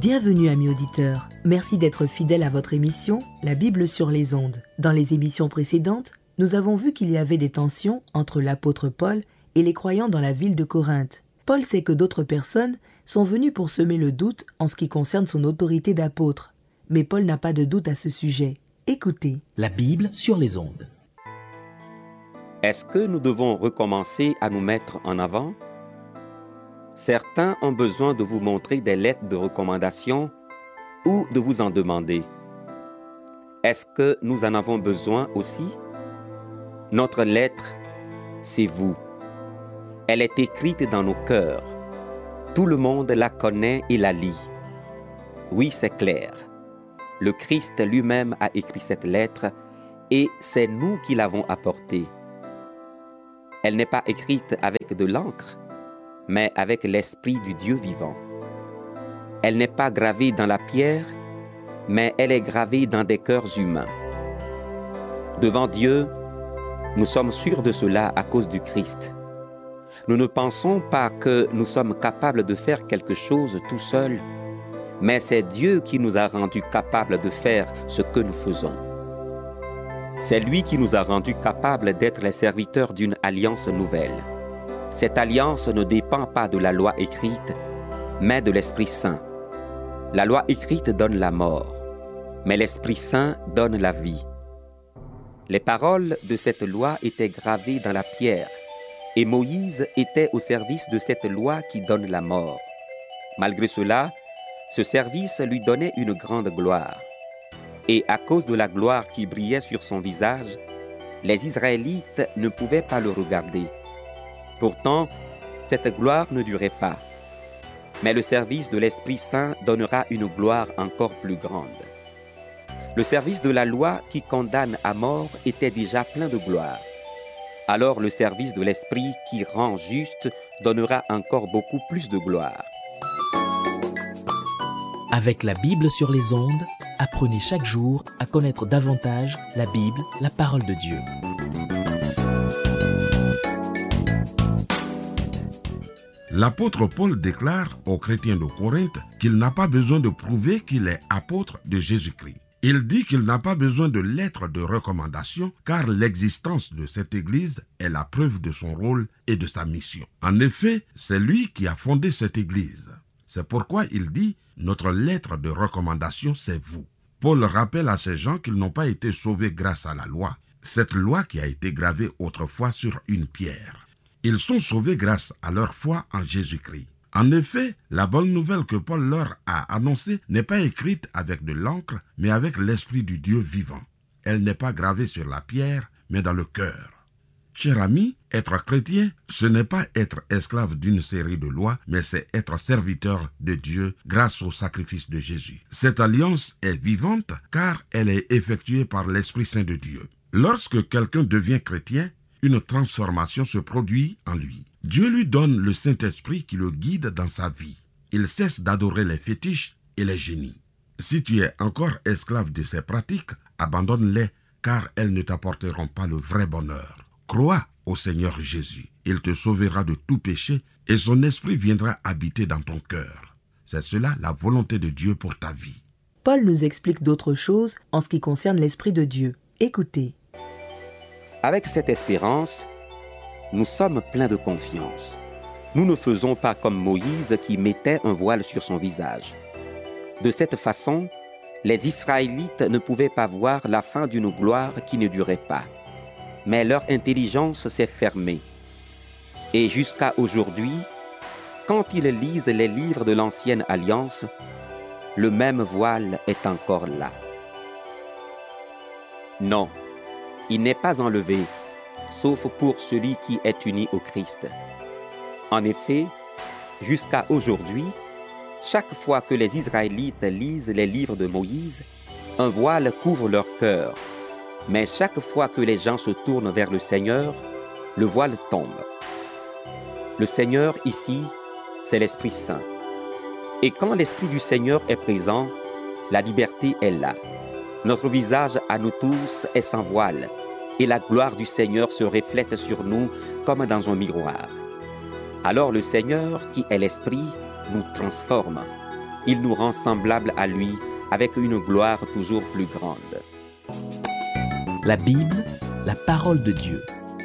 Bienvenue amis auditeurs, merci d'être fidèles à votre émission La Bible sur les ondes. Dans les émissions précédentes, nous avons vu qu'il y avait des tensions entre l'apôtre Paul et les croyants dans la ville de Corinthe. Paul sait que d'autres personnes sont venues pour semer le doute en ce qui concerne son autorité d'apôtre. Mais Paul n'a pas de doute à ce sujet. Écoutez. La Bible sur les ondes. Est-ce que nous devons recommencer à nous mettre en avant? Certains ont besoin de vous montrer des lettres de recommandation ou de vous en demander. Est-ce que nous en avons besoin aussi? Notre lettre, c'est vous. Elle est écrite dans nos cœurs. Tout le monde la connaît et la lit. Oui, c'est clair. Le Christ lui-même a écrit cette lettre et c'est nous qui l'avons apportée. Elle n'est pas écrite avec de l'encre, mais avec l'Esprit du Dieu vivant. Elle n'est pas gravée dans la pierre, mais elle est gravée dans des cœurs humains. Devant Dieu, nous sommes sûrs de cela à cause du Christ. Nous ne pensons pas que nous sommes capables de faire quelque chose tout seuls, mais c'est Dieu qui nous a rendus capables de faire ce que nous faisons. C'est lui qui nous a rendus capables d'être les serviteurs d'une alliance nouvelle. Cette alliance ne dépend pas de la loi écrite, mais de l'Esprit Saint. La loi écrite donne la mort, mais l'Esprit Saint donne la vie. Les paroles de cette loi étaient gravées dans la pierre, et Moïse était au service de cette loi qui donne la mort. Malgré cela, ce service lui donnait une grande gloire. Et à cause de la gloire qui brillait sur son visage, les Israélites ne pouvaient pas le regarder. Pourtant, cette gloire ne durait pas. Mais le service de l'Esprit Saint donnera une gloire encore plus grande. Le service de la loi qui condamne à mort était déjà plein de gloire. Alors le service de l'Esprit qui rend juste donnera encore beaucoup plus de gloire. Avec la Bible sur les ondes, apprenez chaque jour à connaître davantage la Bible, la parole de Dieu. L'apôtre Paul déclare aux chrétiens de Corinthe qu'il n'a pas besoin de prouver qu'il est apôtre de Jésus-Christ. Il dit qu'il n'a pas besoin de lettres de recommandation car l'existence de cette église est la preuve de son rôle et de sa mission. En effet, c'est lui qui a fondé cette église. C'est pourquoi il dit « Notre lettre de recommandation, c'est vous ». Paul rappelle à ces gens qu'ils n'ont pas été sauvés grâce à la loi, cette loi qui a été gravée autrefois sur une pierre. Ils sont sauvés grâce à leur foi en Jésus-Christ. En effet, la bonne nouvelle que Paul leur a annoncée n'est pas écrite avec de l'encre, mais avec l'Esprit du Dieu vivant. Elle n'est pas gravée sur la pierre, mais dans le cœur. Cher ami, être chrétien, ce n'est pas être esclave d'une série de lois, mais c'est être serviteur de Dieu grâce au sacrifice de Jésus. Cette alliance est vivante car elle est effectuée par l'Esprit Saint de Dieu. Lorsque quelqu'un devient chrétien, une transformation se produit en lui. Dieu lui donne le Saint-Esprit qui le guide dans sa vie. Il cesse d'adorer les fétiches et les génies. Si tu es encore esclave de ces pratiques, abandonne-les car elles ne t'apporteront pas le vrai bonheur. Crois au Seigneur Jésus. Il te sauvera de tout péché et son esprit viendra habiter dans ton cœur. C'est cela la volonté de Dieu pour ta vie. Paul nous explique d'autres choses en ce qui concerne l'Esprit de Dieu. Écoutez. Avec cette espérance, nous sommes pleins de confiance. Nous ne faisons pas comme Moïse qui mettait un voile sur son visage. De cette façon, les Israélites ne pouvaient pas voir la fin d'une gloire qui ne durait pas. Mais leur intelligence s'est fermée. Et jusqu'à aujourd'hui, quand ils lisent les livres de l'Ancienne Alliance, le même voile est encore là. Non, il n'est pas enlevé, sauf pour celui qui est uni au Christ. En effet, jusqu'à aujourd'hui, chaque fois que les Israélites lisent les livres de Moïse, un voile couvre leur cœur. Mais chaque fois que les gens se tournent vers le Seigneur, le voile tombe. Le Seigneur ici, c'est l'Esprit Saint. Et quand l'Esprit du Seigneur est présent, la liberté est là. Notre visage à nous tous est sans voile, et la gloire du Seigneur se reflète sur nous comme dans un miroir. Alors le Seigneur, qui est l'Esprit, nous transforme. il nous rend semblables à lui avec une gloire toujours plus grande. La Bible, la parole de Dieu.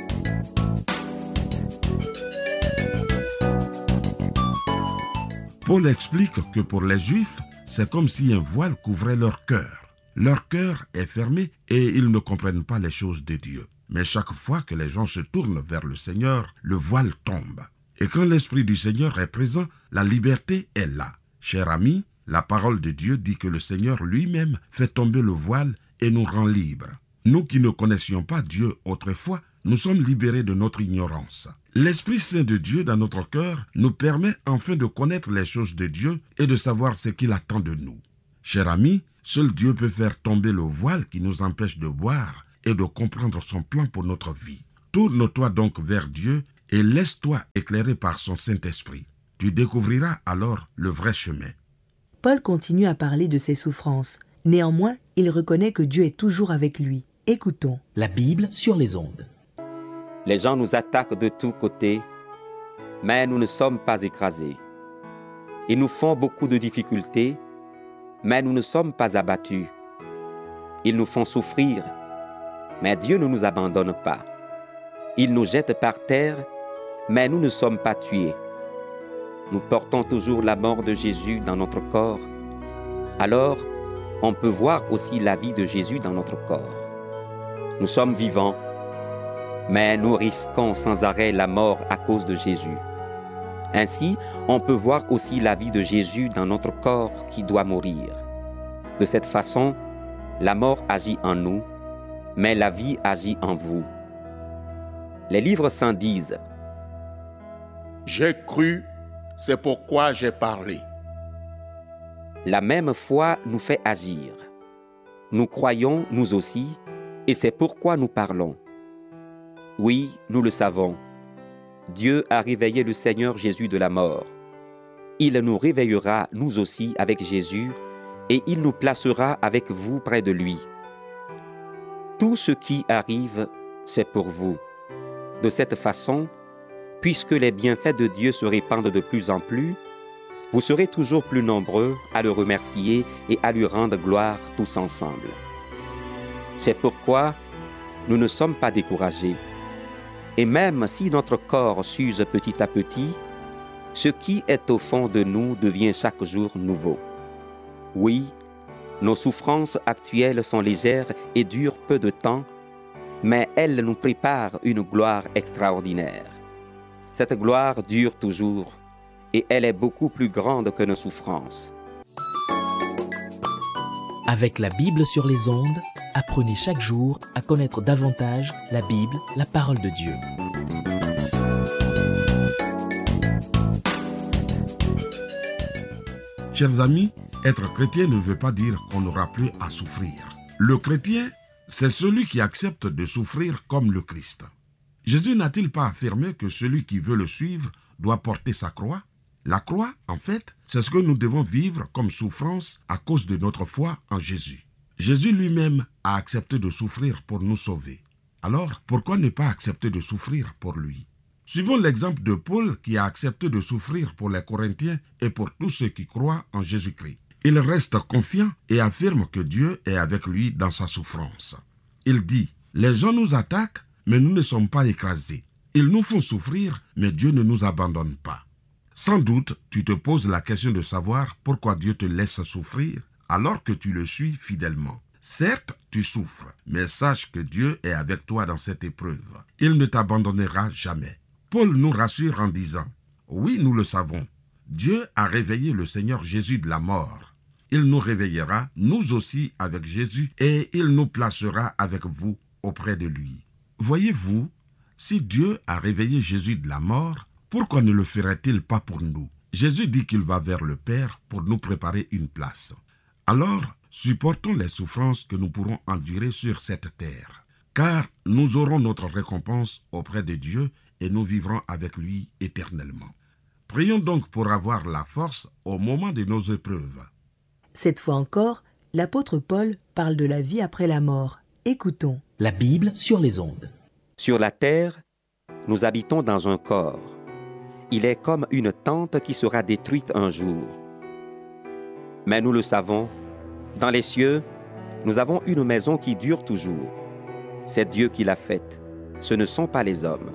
Paul explique que pour les Juifs, c'est comme si un voile couvrait leur cœur. Leur cœur est fermé et ils ne comprennent pas les choses de Dieu. Mais chaque fois que les gens se tournent vers le Seigneur, le voile tombe. Et quand l'Esprit du Seigneur est présent, la liberté est là. Cher ami, la parole de Dieu dit que le Seigneur lui-même fait tomber le voile et nous rend libres. Nous qui ne connaissions pas Dieu autrefois, nous sommes libérés de notre ignorance. L'Esprit Saint de Dieu dans notre cœur nous permet enfin de connaître les choses de Dieu et de savoir ce qu'il attend de nous. Cher ami, seul Dieu peut faire tomber le voile qui nous empêche de voir et de comprendre son plan pour notre vie. Tourne-toi donc vers Dieu et laisse-toi éclairer par son Saint-Esprit. Tu découvriras alors le vrai chemin. Paul continue à parler de ses souffrances. Néanmoins, il reconnaît que Dieu est toujours avec lui. Écoutons. La Bible sur les ondes. Les gens nous attaquent de tous côtés, mais nous ne sommes pas écrasés. Ils nous font beaucoup de difficultés, mais nous ne sommes pas abattus. Ils nous font souffrir, mais Dieu ne nous abandonne pas. Ils nous jettent par terre, mais nous ne sommes pas tués. Nous portons toujours la mort de Jésus dans notre corps. Alors, on peut voir aussi la vie de Jésus dans notre corps. Nous sommes vivants, mais nous risquons sans arrêt la mort à cause de Jésus. Ainsi, on peut voir aussi la vie de Jésus dans notre corps qui doit mourir. De cette façon, la mort agit en nous, mais la vie agit en vous. Les livres saints disent « J'ai cru, c'est pourquoi j'ai parlé. » La même foi nous fait agir. Nous croyons, nous aussi, et c'est pourquoi nous parlons. Oui, nous le savons. Dieu a réveillé le Seigneur Jésus de la mort. Il nous réveillera, nous aussi, avec Jésus, et il nous placera avec vous près de lui. Tout ce qui arrive, c'est pour vous. De cette façon, puisque les bienfaits de Dieu se répandent de plus en plus, vous serez toujours plus nombreux à le remercier et à lui rendre gloire tous ensemble. C'est pourquoi nous ne sommes pas découragés. Et même si notre corps s'use petit à petit, ce qui est au fond de nous devient chaque jour nouveau. Oui, nos souffrances actuelles sont légères et durent peu de temps, mais elles nous préparent une gloire extraordinaire. Cette gloire dure toujours, et elle est beaucoup plus grande que nos souffrances. Avec la Bible sur les ondes, apprenez chaque jour à connaître davantage la Bible, la parole de Dieu. Chers amis, être chrétien ne veut pas dire qu'on n'aura plus à souffrir. Le chrétien, c'est celui qui accepte de souffrir comme le Christ. Jésus n'a-t-il pas affirmé que celui qui veut le suivre doit porter sa croix? La croix, en fait, c'est ce que nous devons vivre comme souffrance à cause de notre foi en Jésus. Jésus lui-même a accepté de souffrir pour nous sauver. Alors, pourquoi ne pas accepter de souffrir pour lui? Suivons l'exemple de Paul qui a accepté de souffrir pour les Corinthiens et pour tous ceux qui croient en Jésus-Christ. Il reste confiant et affirme que Dieu est avec lui dans sa souffrance. Il dit, « Les gens nous attaquent, mais nous ne sommes pas écrasés. Ils nous font souffrir, mais Dieu ne nous abandonne pas. » Sans doute, tu te poses la question de savoir pourquoi Dieu te laisse souffrir alors que tu le suis fidèlement. Certes, tu souffres, mais sache que Dieu est avec toi dans cette épreuve. Il ne t'abandonnera jamais. Paul nous rassure en disant, « Oui, nous le savons, Dieu a réveillé le Seigneur Jésus de la mort. Il nous réveillera, nous aussi, avec Jésus, et il nous placera avec vous auprès de lui. » Voyez-vous, si Dieu a réveillé Jésus de la mort, pourquoi ne le ferait-il pas pour nous? Jésus dit qu'il va vers le Père pour nous préparer une place. Alors, supportons les souffrances que nous pourrons endurer sur cette terre, car nous aurons notre récompense auprès de Dieu et nous vivrons avec lui éternellement. Prions donc pour avoir la force au moment de nos épreuves. Cette fois encore, l'apôtre Paul parle de la vie après la mort. Écoutons. La Bible sur les ondes. Sur la terre, nous habitons dans un corps. Il est comme une tente qui sera détruite un jour. Mais nous le savons, dans les cieux, nous avons une maison qui dure toujours. C'est Dieu qui l'a faite, ce ne sont pas les hommes.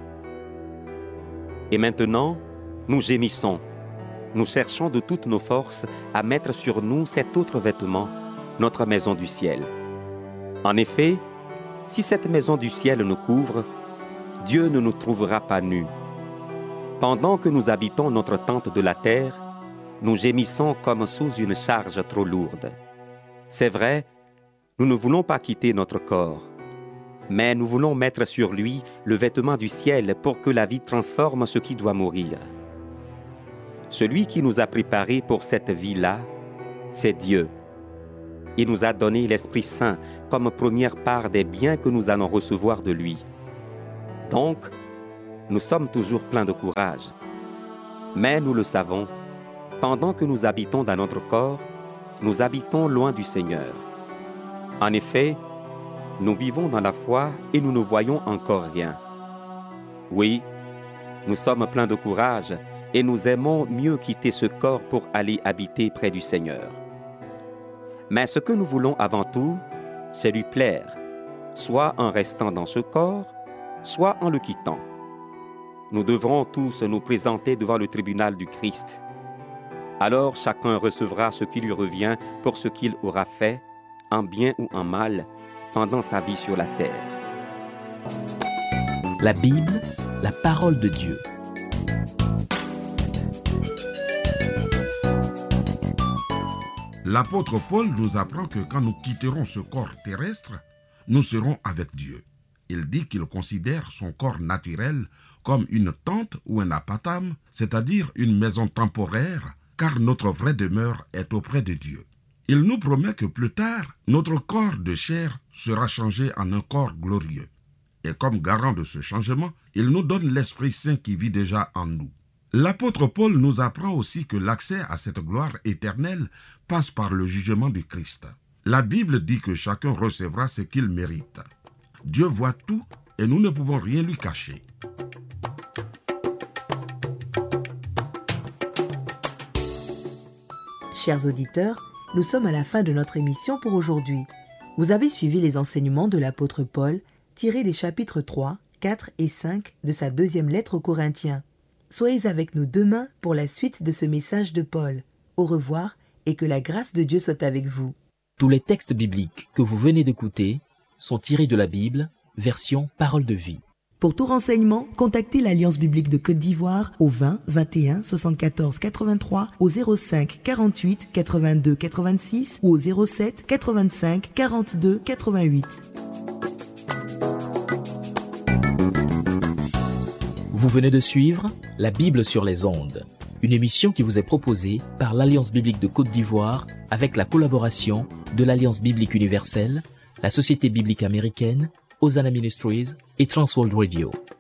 Et maintenant, nous gémissons. Nous cherchons de toutes nos forces à mettre sur nous cet autre vêtement, notre maison du ciel. En effet, si cette maison du ciel nous couvre, Dieu ne nous trouvera pas nus. Pendant que nous habitons notre tente de la terre, nous gémissons comme sous une charge trop lourde. C'est vrai, nous ne voulons pas quitter notre corps, mais nous voulons mettre sur lui le vêtement du ciel pour que la vie transforme ce qui doit mourir. Celui qui nous a préparés pour cette vie-là, c'est Dieu. Il nous a donné l'Esprit Saint comme première part des biens que nous allons recevoir de lui. Donc, nous sommes toujours pleins de courage. Mais nous le savons, pendant que nous habitons dans notre corps, nous habitons loin du Seigneur. En effet, nous vivons dans la foi et nous ne voyons encore rien. Oui, nous sommes pleins de courage et nous aimons mieux quitter ce corps pour aller habiter près du Seigneur. Mais ce que nous voulons avant tout, c'est lui plaire, soit en restant dans ce corps, soit en le quittant. Nous devrons tous nous présenter devant le tribunal du Christ. Alors chacun recevra ce qui lui revient pour ce qu'il aura fait, en bien ou en mal, pendant sa vie sur la terre. La Bible, la parole de Dieu. L'apôtre Paul nous apprend que quand nous quitterons ce corps terrestre, nous serons avec Dieu. Il dit qu'il considère son corps naturel comme une tente ou un apatame, c'est-à-dire une maison temporaire, car notre vraie demeure est auprès de Dieu. Il nous promet que plus tard, notre corps de chair sera changé en un corps glorieux. Et comme garant de ce changement, il nous donne l'Esprit Saint qui vit déjà en nous. L'apôtre Paul nous apprend aussi que l'accès à cette gloire éternelle passe par le jugement du Christ. La Bible dit que chacun recevra ce qu'il mérite. Dieu voit tout et nous ne pouvons rien lui cacher. Chers auditeurs, nous sommes à la fin de notre émission pour aujourd'hui. Vous avez suivi les enseignements de l'apôtre Paul tirés des chapitres 3, 4 et 5 de sa deuxième lettre aux Corinthiens. Soyez avec nous demain pour la suite de ce message de Paul. Au revoir et que la grâce de Dieu soit avec vous. Tous les textes bibliques que vous venez d'écouter sont tirés de la Bible, version Parole de vie. Pour tout renseignement, contactez l'Alliance biblique de Côte d'Ivoire au 20 21 74 83, au 05 48 82 86 ou au 07 85 42 88. Vous venez de suivre La Bible sur les ondes, une émission qui vous est proposée par l'Alliance biblique de Côte d'Ivoire avec la collaboration de l'Alliance biblique universelle, la Société biblique américaine, Hosanna Ministries et Transworld Radio.